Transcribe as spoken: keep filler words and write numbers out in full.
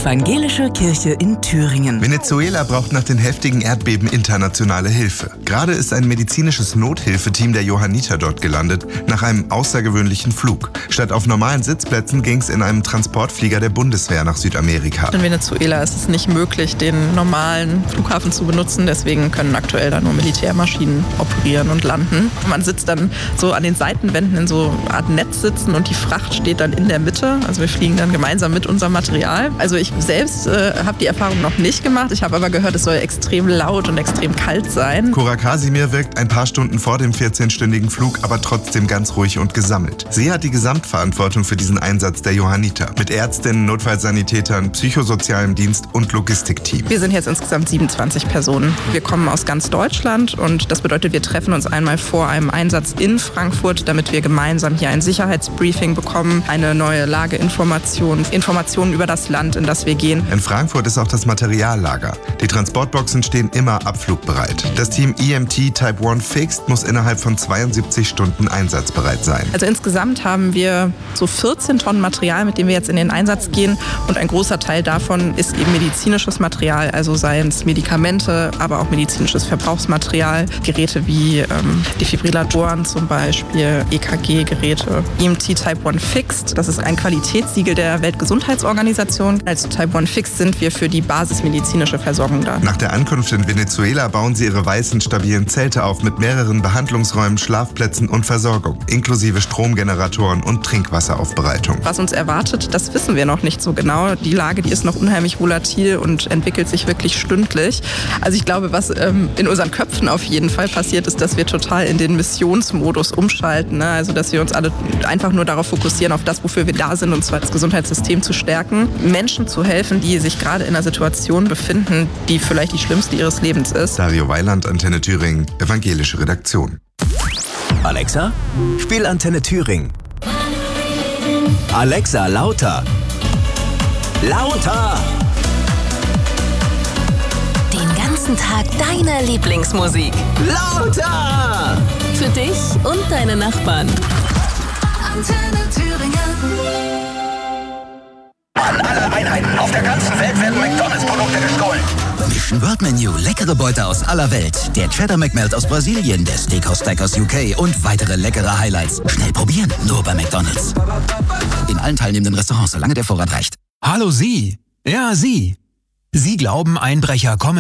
Evangelische Kirche in Thüringen. Venezuela braucht nach den heftigen Erdbeben internationale Hilfe. Gerade ist ein medizinisches Nothilfeteam der Johanniter dort gelandet, nach einem außergewöhnlichen Flug. Statt auf normalen Sitzplätzen ging es in einem Transportflieger der Bundeswehr nach Südamerika. In Venezuela ist es nicht möglich, den normalen Flughafen zu benutzen. Deswegen können aktuell da nur Militärmaschinen operieren und landen. Man sitzt dann so an den Seitenwänden in so einer Art Netzsitzen und die Fracht steht dann in der Mitte. Also wir fliegen dann gemeinsam mit unserem Material. Also ich selbst äh, habe die Erfahrung noch nicht gemacht. Ich habe aber gehört, es soll extrem laut und extrem kalt sein. Cora Kasimir wirkt ein paar Stunden vor dem vierzehnstündigen Flug aber trotzdem ganz ruhig und gesammelt. Sie hat die Gesamtverantwortung für diesen Einsatz der Johanniter mit Ärztinnen, Notfallsanitätern, psychosozialem Dienst und Logistikteam. Wir sind jetzt insgesamt siebenundzwanzig Personen. Wir kommen aus ganz Deutschland und das bedeutet, wir treffen uns einmal vor einem Einsatz in Frankfurt, damit wir gemeinsam hier ein Sicherheitsbriefing bekommen, eine neue Lageinformation, Informationen über das Land, in das wir gehen. In Frankfurt ist auch das Materiallager. Die Transportboxen stehen immer abflugbereit. Das Team E M T Type eins Fixed muss innerhalb von zweiundsiebzig Stunden einsatzbereit sein. Also insgesamt haben wir so vierzehn Tonnen Material, mit dem wir jetzt in den Einsatz gehen. Und ein großer Teil davon ist eben medizinisches Material, also seien es Medikamente, aber auch medizinisches Verbrauchsmaterial. Geräte wie ähm, Defibrillatoren zum Beispiel, E K G-Geräte. E M T Type eins Fixed, das ist ein Qualitätssiegel der Weltgesundheitsorganisation. Als Type eins Fixed sind wir für die basismedizinische Versorgung da. Nach der Ankunft in Venezuela bauen sie ihre weißen, stabilen Zelte auf mit mehreren Behandlungsräumen, Schlafplätzen und Versorgung, inklusive Stromgeneratoren und Trinkwasseraufbereitung. Was uns erwartet, das wissen wir noch nicht so genau. Die Lage, die ist noch unheimlich volatil und entwickelt sich wirklich stündlich. Also ich glaube, was ähm, in unseren Köpfen auf jeden Fall passiert, ist, dass wir total in den Missionsmodus umschalten. Ne? Also dass wir uns alle einfach nur darauf fokussieren, auf das, wofür wir da sind, und zwar das Gesundheitssystem zu stärken, Menschen zu helfen, die sich gerade in einer Situation befinden, die vielleicht die schlimmste ihres Lebens ist. Dario Weiland, Antenne Thüringen, evangelische Redaktion. Alexa, spiel Antenne Thüringen. Alexa, lauter. Lauter! Den ganzen Tag deine Lieblingsmusik. Lauter! Für dich und deine Nachbarn. Antenne Thüringen. An alle Einheiten auf der ganzen Welt werden McDonalds-Produkte gestohlen. Mission World Menu, leckere Beute aus aller Welt. Der Cheddar McMelt aus Brasilien, der Steakhouse Stack aus U K und weitere leckere Highlights. Schnell probieren, nur bei McDonalds. In allen teilnehmenden Restaurants, solange der Vorrat reicht. Hallo Sie. Ja, Sie. Sie glauben, Einbrecher kommen